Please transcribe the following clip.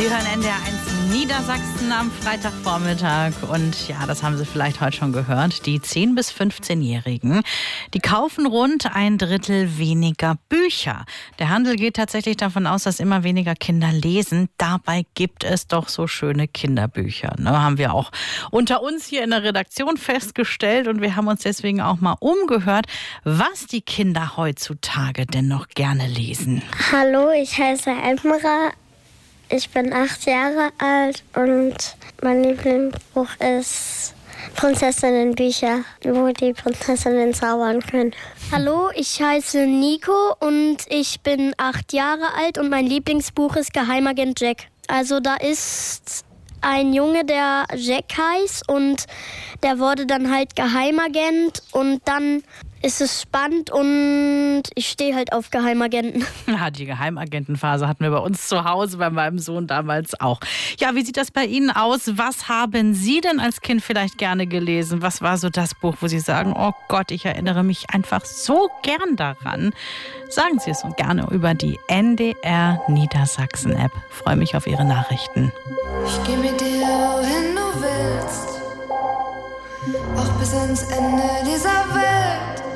Sie hören NDR1 Niedersachsen am Freitagvormittag und ja, das haben Sie vielleicht heute schon gehört. Die 10- bis 15-Jährigen, die kaufen rund 1/3 weniger Bücher. Der Handel geht tatsächlich davon aus, dass immer weniger Kinder lesen. Dabei gibt es doch so schöne Kinderbücher. Ne? Haben wir auch unter uns hier in der Redaktion festgestellt und wir haben uns deswegen auch mal umgehört, was die Kinder heutzutage denn noch gerne lesen. Hallo, ich heiße Emra. Ich bin 8 Jahre alt und mein Lieblingsbuch ist Prinzessinnenbücher, wo die Prinzessinnen zaubern können. Hallo, ich heiße Nico und ich bin 8 Jahre alt und mein Lieblingsbuch ist Geheimagent Jack. Also da ist ein Junge, der Jack heißt und der wurde dann halt Geheimagent und dann ist es spannend und ich stehe halt auf Geheimagenten. Ja, die Geheimagentenphase hatten wir bei uns zu Hause, bei meinem Sohn damals auch. Ja, wie sieht das bei Ihnen aus? Was haben Sie denn als Kind vielleicht gerne gelesen? Was war so das Buch, wo Sie sagen, oh Gott, ich erinnere mich einfach so gern daran? Sagen Sie es so gerne über die NDR Niedersachsen App. Freue mich auf Ihre Nachrichten. Ich geh mit dir, wohin du willst, auch bis ans Ende dieser Welt.